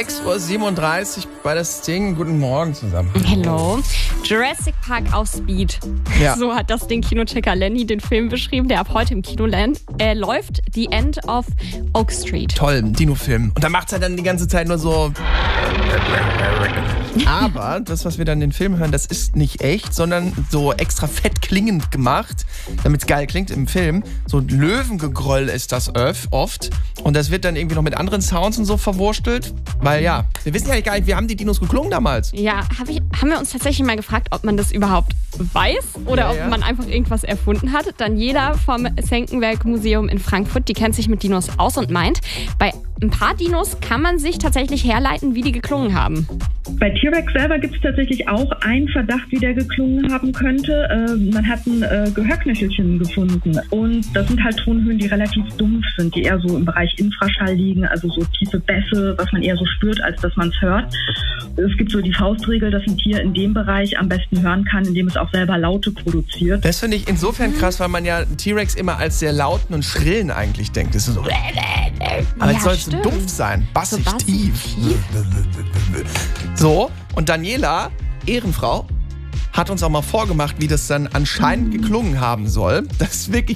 6:37 Uhr bei das Ding. Guten Morgen zusammen. Hello. Jurassic Park auf Speed. Ja. So hat das Ding Kinochecker Lenny den Film beschrieben, der ab heute im Kino läuft. The End of Oak Street. Toll, Dino-Film. Und da macht's halt dann die ganze Zeit nur so... Aber das, was wir dann in den Film hören, das ist nicht echt, sondern so extra fett klingend gemacht, damit es geil klingt im Film. So ein Löwengegröll ist das oft. Und das wird dann irgendwie noch mit anderen Sounds und so verwurstelt. Weil ja, wir wissen ja gar nicht, wie haben die Dinos geklungen damals? Ja, haben wir uns tatsächlich mal gefragt, ob man das überhaupt weiß oder ob man einfach irgendwas erfunden hat. Daniela vom Senckenberg Museum in Frankfurt, die kennt sich mit Dinos aus und meint, bei ein paar Dinos kann man sich tatsächlich herleiten, wie die geklungen haben. Bei T-Rex selber gibt es tatsächlich auch einen Verdacht, wie der geklungen haben könnte. Man hat ein Gehörknöchelchen gefunden. Und das sind halt Tonhöhen, die relativ dumpf sind, die eher so im Bereich Infraschall liegen, also so tiefe Bässe, was man eher so spürt, als dass man es hört. Es gibt so die Faustregel, dass ein Tier in dem Bereich am besten hören kann, indem es auch selber Laute produziert. Das finde ich insofern krass, weil man ja T-Rex immer als sehr lauten und schrillen eigentlich denkt. Das ist so... Aber es soll so dumpf sein, bassig, tief. So, und Daniela, Ehrenfrau, hat uns auch mal vorgemacht, wie das dann anscheinend geklungen haben soll. Das ist wirklich